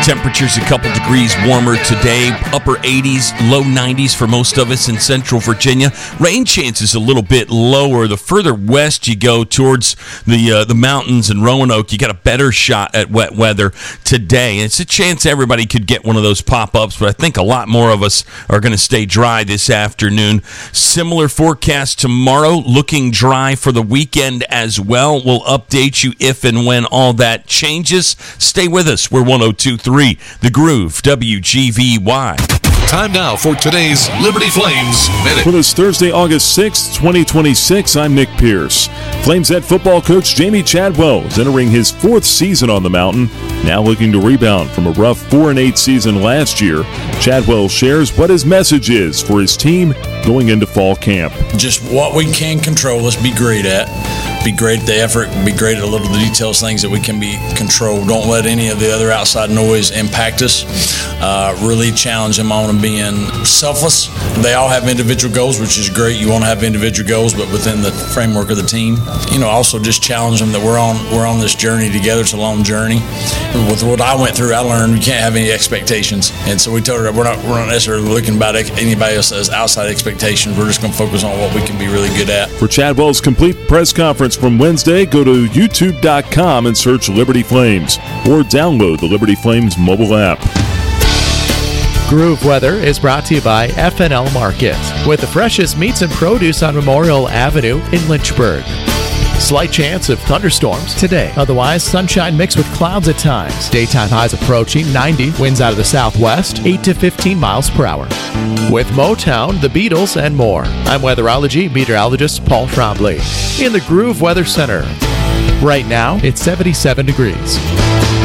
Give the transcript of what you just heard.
Temperatures a couple degrees warmer today, upper 80s, low 90s for most of us in central Virginia. Rain chances a little bit lower. The further west you go towards the mountains and Roanoke, you got a better shot at wet weather today. It's a chance everybody could get one of those pop-ups, but I think a lot more of us are going to stay dry this afternoon. Similar forecast tomorrow, looking dry for the weekend as well. We'll update you if and when all that changes. Stay with us. We're 102.3 The Groove, WGVY. Time now for today's Liberty Flames Minute. For this Thursday, August 6th, 2026, I'm Nick Pierce. Flames head football coach Jamie Chadwell is entering his fourth season on the mountain, now looking to rebound from a rough 4-8 season last year. Chadwell shares what his message is for his team going into fall camp. Just what we can control, let's be great at. Be great at the effort, be great at a little of the details, things that we can be controlled. Don't let any of the other outside noise impact us. Really challenge them on being selfless. They all have individual goals, which is great. You want to have individual goals, but within the framework of the team. Also just challenge them that we're on this journey together. It's a long journey. With what I went through, I learned we can't have any expectations. And so we told her we're not necessarily looking about anybody else's outside expectations. We're just going to focus on what we can be really good at. For Chadwell's complete press conference from Wednesday, go to youtube.com and search Liberty Flames or download the Liberty Flames mobile app. Groove Weather is brought to you by FNL Market, with the freshest meats and produce on Memorial Avenue in Lynchburg. Slight chance of thunderstorms today. Otherwise, sunshine mixed with clouds at times. Daytime highs approaching 90. Winds out of the southwest, 8 to 15 miles per hour. With Motown, the Beatles, and more. I'm weatherology meteorologist Paul Trombley in the Groove Weather Center. Right now, it's 77 degrees.